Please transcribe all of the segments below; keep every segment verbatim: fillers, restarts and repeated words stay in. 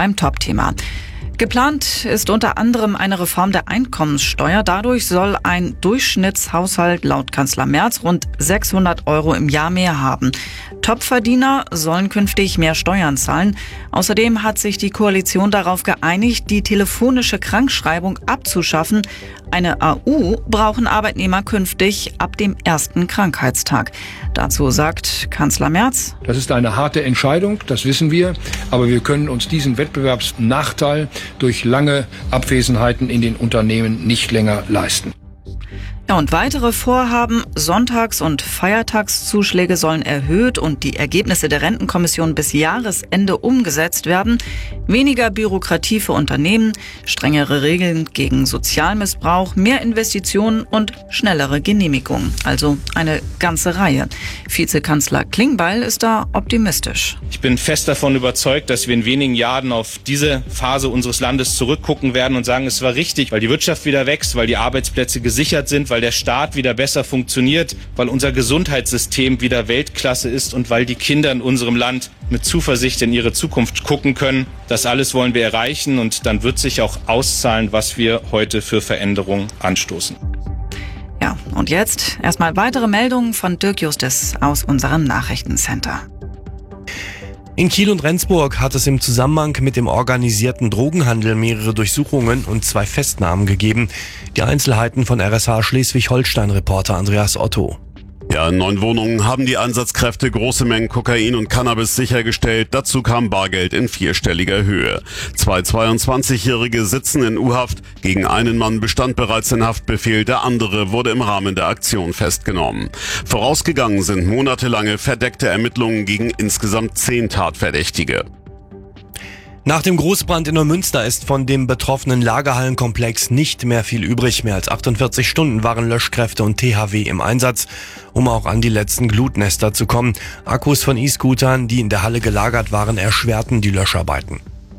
beim Top-Thema. Geplant ist unter anderem eine Reform der Einkommenssteuer. Dadurch soll ein Durchschnittshaushalt laut Kanzler Merz rund sechshundert Euro im Jahr mehr haben. Topverdiener sollen künftig mehr Steuern zahlen. Außerdem hat sich die Koalition darauf geeinigt, die telefonische Krankschreibung abzuschaffen. Eine A U brauchen Arbeitnehmer künftig ab dem ersten Krankheitstag. Dazu sagt Kanzler Merz: Das ist eine harte Entscheidung, das wissen wir, aber wir können uns diesen Wettbewerbsnachteil durch lange Abwesenheiten in den Unternehmen nicht länger leisten. Ja, und weitere Vorhaben: Sonntags- und Feiertagszuschläge sollen erhöht und die Ergebnisse der Rentenkommission bis Jahresende umgesetzt werden. Weniger Bürokratie für Unternehmen, strengere Regeln gegen Sozialmissbrauch, mehr Investitionen und schnellere Genehmigungen. Also eine ganze Reihe. Vizekanzler Klingbeil ist da optimistisch. Ich bin fest davon überzeugt, dass wir in wenigen Jahren auf diese Phase unseres Landes zurückgucken werden und sagen, es war richtig, weil die Wirtschaft wieder wächst, weil die Arbeitsplätze gesichert sind, weil der Staat wieder besser funktioniert, weil unser Gesundheitssystem wieder Weltklasse ist und weil die Kinder in unserem Land mit Zuversicht in ihre Zukunft gucken können. Das alles wollen wir erreichen und dann wird sich auch auszahlen, was wir heute für Veränderungen anstoßen. Ja, und jetzt erstmal weitere Meldungen von Dirk Justis aus unserem Nachrichtencenter. In Kiel und Rendsburg hat es im Zusammenhang mit dem organisierten Drogenhandel mehrere Durchsuchungen und zwei Festnahmen gegeben. Die Einzelheiten von R S H Schleswig-Holstein-Reporter Andreas Otto. Ja, in neun Wohnungen haben die Einsatzkräfte große Mengen Kokain und Cannabis sichergestellt. Dazu kam Bargeld in vierstelliger Höhe. Zwei zweiundzwanzigjährige sitzen in U-Haft. Gegen einen Mann bestand bereits ein Haftbefehl. Der andere wurde im Rahmen der Aktion festgenommen. Vorausgegangen sind monatelange verdeckte Ermittlungen gegen insgesamt zehn Tatverdächtige. Nach dem Großbrand in Neumünster ist von dem betroffenen Lagerhallenkomplex nicht mehr viel übrig. Mehr als achtundvierzig Stunden waren Löschkräfte und T H W im Einsatz, um auch an die letzten Glutnester zu kommen. Akkus von E-Scootern, die in der Halle gelagert waren, erschwerten die Löscharbeiten.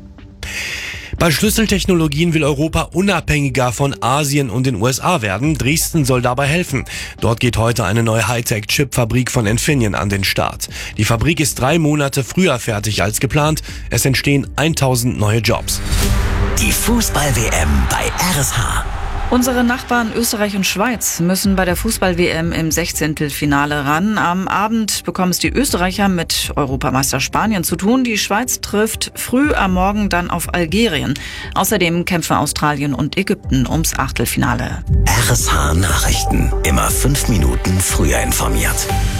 Bei Schlüsseltechnologien will Europa unabhängiger von Asien und den U S A werden. Dresden soll dabei helfen. Dort geht heute eine neue Hightech-Chip-Fabrik von Infineon an den Start. Die Fabrik ist drei Monate früher fertig als geplant. Es entstehen tausend neue Jobs. Die Fußball-W M bei R S H. Unsere Nachbarn Österreich und Schweiz müssen bei der Fußball-W M im Sechzehntelfinale ran. Am Abend bekommen es die Österreicher mit Europameister Spanien zu tun. Die Schweiz trifft früh am Morgen dann auf Algerien. Außerdem kämpfen Australien und Ägypten ums Achtelfinale. R S H Nachrichten. Immer fünf Minuten früher informiert.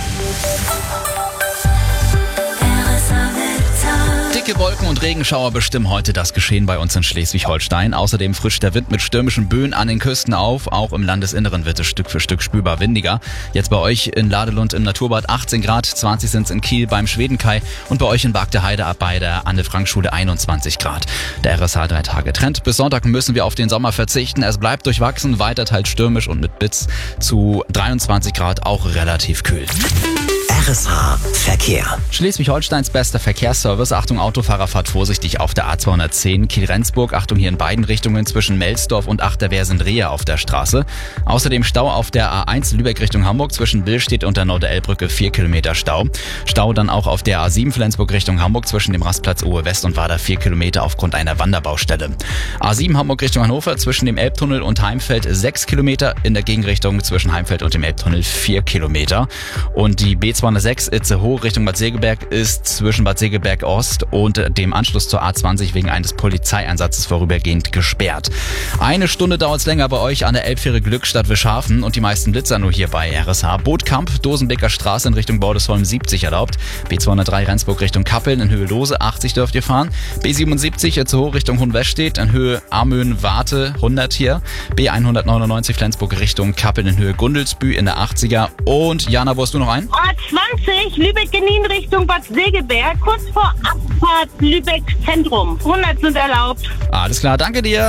Dicke Wolken und Regenschauer bestimmen heute das Geschehen bei uns in Schleswig-Holstein. Außerdem frischt der Wind mit stürmischen Böen an den Küsten auf. Auch im Landesinneren wird es Stück für Stück spürbar windiger. Jetzt bei euch in Ladelund im Naturbad achtzehn Grad, zwanzig sind es in Kiel beim Schwedenkai und bei euch in Bagde-Heide bei der Anne-Frank-Schule einundzwanzig Grad. Der R S H drei Tage Trend. Bis Sonntag müssen wir auf den Sommer verzichten. Es bleibt durchwachsen, weiter teils stürmisch und mit Blitz zu dreiundzwanzig Grad auch relativ kühl. R S H Verkehr. Schleswig-Holsteins bester Verkehrsservice. Achtung, Autofahrer, fahrt vorsichtig auf der A zweihundertzehn Kiel-Rendsburg. Achtung, hier in beiden Richtungen zwischen Melsdorf und Achterwehr-Sindrea auf der Straße. Außerdem Stau auf der A eins Lübeck Richtung Hamburg zwischen Billstedt und der Norde-Elb-Brücke, vier Kilometer Stau. Stau dann auch auf der A sieben Flensburg Richtung Hamburg zwischen dem Rastplatz Ohe West und Wader, vier Kilometer aufgrund einer Wanderbaustelle. A sieben Hamburg Richtung Hannover zwischen dem Elbtunnel und Heimfeld, sechs Kilometer. In der Gegenrichtung zwischen Heimfeld und dem Elbtunnel, vier Kilometer. Und die B zweihundertsechs Itzehoe Richtung Bad Segeberg ist zwischen Bad Segeberg Ost und dem Anschluss zur A zwanzig wegen eines Polizeieinsatzes vorübergehend gesperrt. Eine Stunde dauert es länger bei euch an der Elbfähre Glückstadt Wischhafen und die meisten Blitzer nur hier bei R S H. Bootkamp, Dosenbeker Straße in Richtung Bordesholm siebzig erlaubt. B zweihundertdrei Rendsburg Richtung Kappeln in Höhe Lose achtzig dürft ihr fahren. B siebenundsiebzig Itzehoe Richtung Hohenwestedt in Höhe Amön-Warte hundert hier. B hundertneunundneunzig Flensburg Richtung Kappeln in Höhe Gundelsbü in der achtziger. Und Jana, wo hast du noch einen? A zwanzig Lübeck-Genin Richtung Bad Segeberg, kurz vor Abfahrt Lübeck Zentrum. hundert sind erlaubt. Alles klar, danke dir.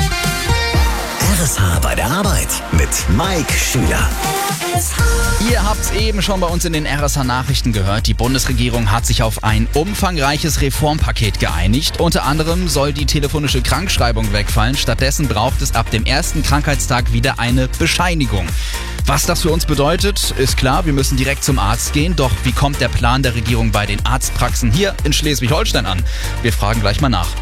R S H bei der Arbeit mit Mike Schüler. Ihr habt's eben schon bei uns in den R S H-Nachrichten gehört. Die Bundesregierung hat sich auf ein umfangreiches Reformpaket geeinigt. Unter anderem soll die telefonische Krankschreibung wegfallen. Stattdessen braucht es ab dem ersten Krankheitstag wieder eine Bescheinigung. Was das für uns bedeutet, ist klar, wir müssen direkt zum Arzt gehen. Doch wie kommt der Plan der Regierung bei den Arztpraxen hier in Schleswig-Holstein an? Wir fragen gleich mal nach.